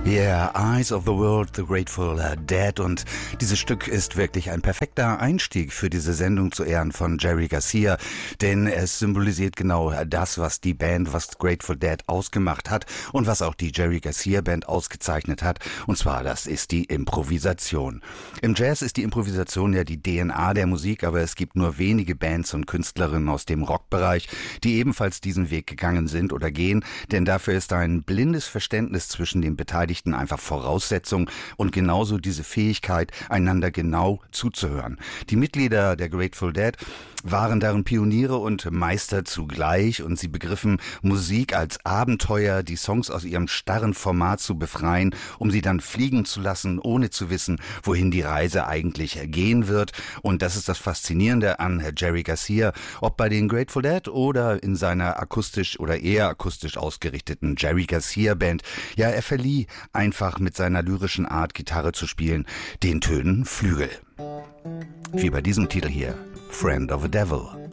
Yeah, Eyes of the World, The Grateful Dead, und dieses Stück ist wirklich ein perfekter Einstieg für diese Sendung zu Ehren von Jerry Garcia, denn es symbolisiert genau das, was die Band, was Grateful Dead ausgemacht hat und was auch die Jerry Garcia Band ausgezeichnet hat, und zwar das ist die Improvisation. Im Jazz ist die Improvisation ja die DNA der Musik, aber es gibt nur wenige Bands und Künstlerinnen aus dem Rockbereich, die ebenfalls diesen Weg gegangen sind oder gehen, denn dafür ist ein blindes Verständnis zwischen den Beteiligten einfach Voraussetzung und genauso diese Fähigkeit, einander genau zuzuhören. Die Mitglieder der Grateful Dead waren darin Pioniere und Meister zugleich, und sie begriffen Musik als Abenteuer, die Songs aus ihrem starren Format zu befreien, um sie dann fliegen zu lassen, ohne zu wissen, wohin die Reise eigentlich gehen wird. Und das ist das Faszinierende an Jerry Garcia, ob bei den Grateful Dead oder in seiner akustisch oder eher akustisch ausgerichteten Jerry Garcia Band. Ja, er verlieh einfach mit seiner lyrischen Art, Gitarre zu spielen, den Tönen Flügel. Wie bei diesem Titel hier, Friend of a Devil.